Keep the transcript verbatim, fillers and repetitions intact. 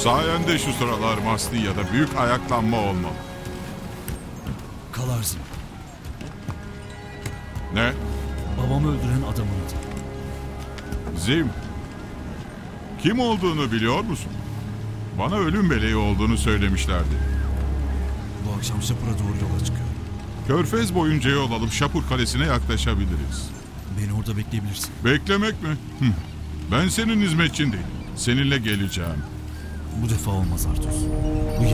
Sayende şu sıralar Mastinya'da büyük ayaklanma olmalı. Kalarzin. Ne? Babamı öldüren adamın adı. Zim. Kim olduğunu biliyor musun? Bana ölüm meleği olduğunu söylemişlerdi. Bu akşam Şapur'a doğru yola çıkıyor. Körfez boyunca yol alıp Şapur Kalesi'ne yaklaşabiliriz. Beni orada bekleyebilirsin. Beklemek mi? Hı. Ben senin hizmetçin değilim. Seninle geleceğim. Bu defa olmaz Arthur. Bu